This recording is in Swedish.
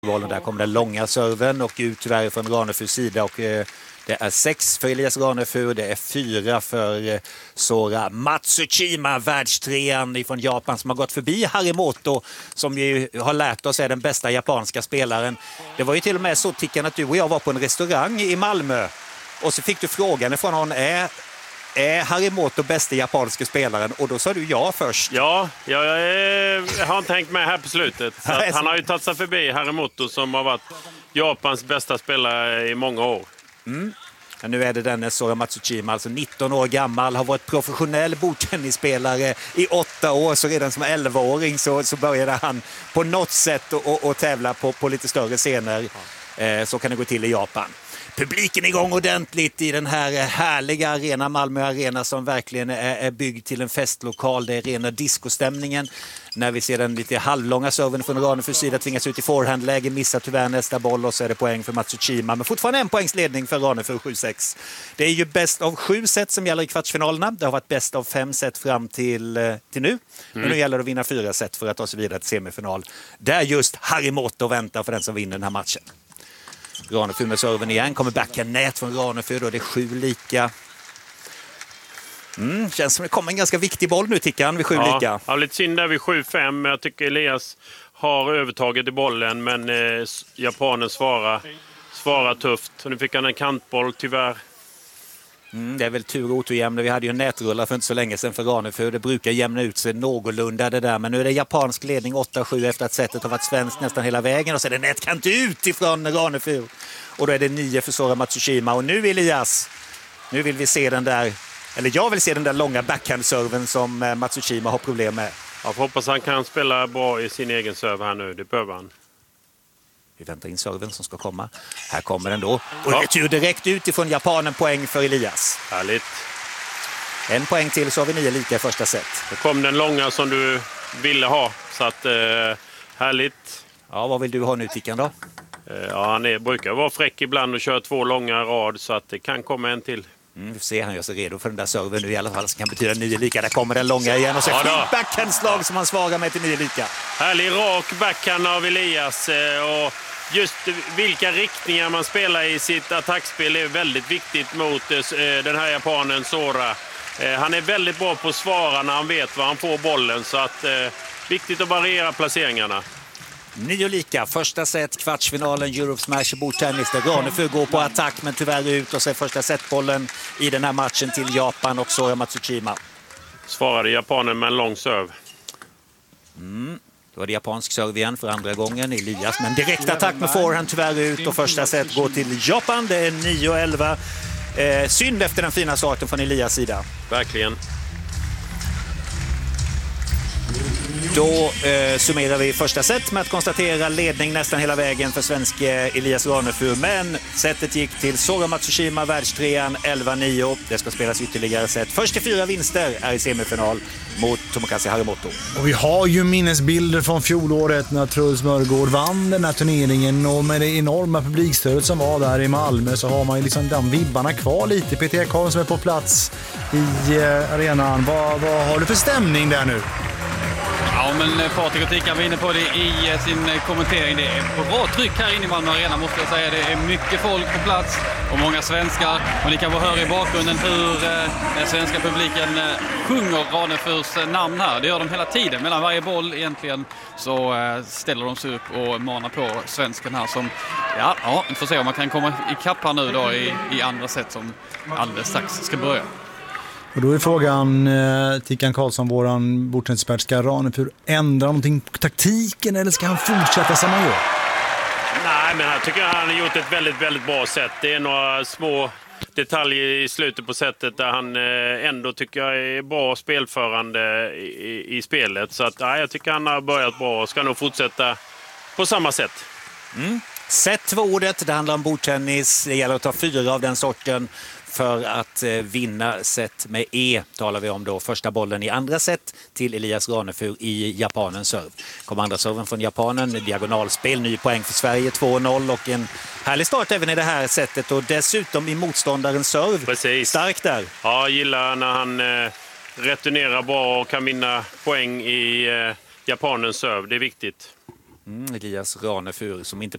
bollen. Där kommer den långa serven och ut tyvärr från Ranefurs sida och det är 6 för Elias Ranefur, det är 4 för Sora Matsushima, världstrean från Japan som har gått förbi Harimoto som vi har lärt oss är den bästa japanska spelaren. Det var ju till och med så, Tickan, att du och jag var på en restaurang i Malmö och så fick du frågan ifrån honom, är Harimoto bästa japanska spelaren? Och då sa du ja först. Ja, jag har inte hängt med här på slutet. Så att han har ju tagit sig förbi Harimoto som har varit Japans bästa spelare i många år. Ja, nu är det den Sora Matsushima, alltså 19 år gammal, har varit professionell bordtennisspelare i 8 år, så redan som 11-åring så började han på något sätt att tävla på lite större scener. Så kan det gå till i Japan. Publiken igång ordentligt i den här härliga arena, Malmö Arena, som verkligen är byggd till en festlokal. Det är rena discostämningen. När vi ser den lite halvlånga serven från Ranefurs sida tvingas ut i forehandläge, missar tyvärr nästa boll och så är det poäng för Matsushima. Men fortfarande en poängsledning för Ranefur 7-6. Det är ju bäst av 7 set som gäller i kvartsfinalerna. Det har varit bäst av 5 set fram till nu. Men nu gäller det att vinna 4 set för att ta sig vidare till semifinal. Där just Harimoto väntar för den som vinner den här matchen. Ranefur med serven igen, kommer backa nät från Ranefur, då är det 7 lika. Känns som det kommer en ganska viktig boll nu, Tickan, vid 7 lika. Ja, lite synd där vid 7-5. Jag tycker Elias har övertaget i bollen, men japanen svarar tufft. Nu fick han en kantboll, tyvärr. Det är väl tur och oturjämn. Vi hade ju en nätrullar för inte så länge sedan för Ranefur. Det brukar jämna ut sig någorlunda det där. Men nu är det japansk ledning 8-7 efter att sättet har varit svenskt nästan hela vägen. Och så är det nätkant ut ifrån Ranefur. Och då är det 9 för Sora Matsushima. Och nu Elias, nu vill vi se den där, eller jag vill se den där långa backhand-serven som Matsushima har problem med. Jag hoppas han kan spela bra i sin egen serve här nu. Det behöver han. Vi väntar in serven som ska komma. Här kommer den då. Och retur direkt utifrån japanen, poäng för Elias. Härligt. En poäng till så har vi 9 lika i första set. Då kom den långa som du ville ha. Så att, härligt. Ja, vad vill du ha nu, Tickan då? Ja, han brukar vara fräck ibland och köra 2 långa rad så att det kan komma en till. Vi får se, han gör sig redo för den där serven nu i alla fall, som kan betyda 9 lika. Där kommer den långa igen och så fint backhandslag som han svarar med till 9 lika. Härlig rak backhand av Elias och just vilka riktningar man spelar i sitt attackspel är väldigt viktigt mot den här japanen Sora. Han är väldigt bra på att svara när han vet var han får bollen, så att viktigt att variera placeringarna. 9 lika, första set, kvartsfinalen, Europe Smash bordtennis. Där Ranefur går på attack men tyvärr ut, och så är första setbollen i den här matchen till Japan och Sora Matsushima. Svarade japanen med en lång serve. Då var det japansk serve igen för andra gången. Elias med en direkt attack med forehand, tyvärr ut, och första set går till Japan. Det är 9-11. Synd efter den fina starten från Elias sida. Verkligen. Då summerar vi första set med att konstatera ledning nästan hela vägen för svenske Elias Ranefur. Men setet gick till Sora Matsushima, världstrean, 11-9. Det ska spelas ytterligare set. Först till 4 vinster är i semifinal mot Tomokazu Harimoto. Och vi har ju minnesbilder från fjolåret när Truls Mörgård vann den här turneringen, och med det enorma publikstödet som var där i Malmö så har man ju liksom de vibbarna kvar lite. Peter Ekholm som är på plats i arenan. Vad har du för stämning där nu? Ja, men Patrik och Tickan var inne på det i sin kommentering. Det är bra tryck här inne i Malmö Arena, måste jag säga. Det är mycket folk på plats och många svenskar. Och ni kan väl höra i bakgrunden hur den svenska publiken sjunger Ranefurs namn här. Det gör de hela tiden. Mellan varje boll egentligen så ställer de sig upp och manar på svensken här som, ja, vi får se om man kan komma i kapp här nu då i andra set som alldeles strax ska börja. Och då är frågan, Tickan Karlsson, våran bordtennisexpert, ska Ranefur ändra någonting på taktiken eller ska han fortsätta som han gör? Nej, men jag tycker han har gjort ett väldigt, väldigt bra sätt. Det är några små detaljer i slutet på sättet där han ändå tycker jag är bra spelförande i spelet. Så att, jag tycker han har börjat bra och ska nog fortsätta på samma sätt. Set var ordet, det handlar om bordtennis. Det gäller att ta 4 av den sorten för att vinna set med E, talar vi om då. Första bollen i andra set till Elias Ranefur i japanens serve. Kommer andra serven från japanen, diagonalspel, ny poäng för Sverige, 2-0, och en härlig start även i det här setet, och dessutom i motståndarens serve. Precis. Stark där. Ja, jag gillar när han returnerar bra och kan vinna poäng i japanens serve. Det är viktigt. Elias Ranefur som inte